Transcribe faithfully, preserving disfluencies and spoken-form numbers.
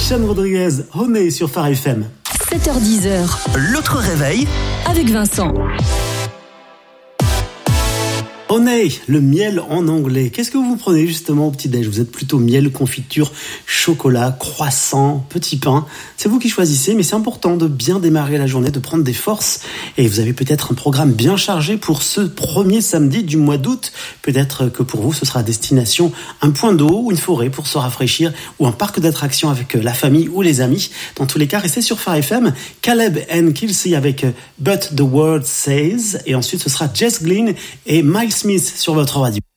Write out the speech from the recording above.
Sean Rodriguez, Honey sur Phare F M. sept heures dix. L'autre réveil Avec Vincent. Honey, le miel en anglais. Qu'est-ce que vous prenez justement au petit-déj ? Vous êtes plutôt miel, confiture, chocolat, croissant, petit pain. C'est vous qui choisissez, mais c'est important de bien démarrer la journée, de prendre des forces. Et vous avez peut-être un programme bien chargé pour ce premier samedi du mois d'août. Peut-être que pour vous, ce sera destination un point d'eau ou une forêt pour se rafraîchir ou un parc d'attractions avec la famille ou les amis. Dans tous les cas, restez sur Phare F M. Caleb and Kelsey avec But the World Says. Et ensuite, ce sera Jess Glynn et Miles Smith sur votre radio.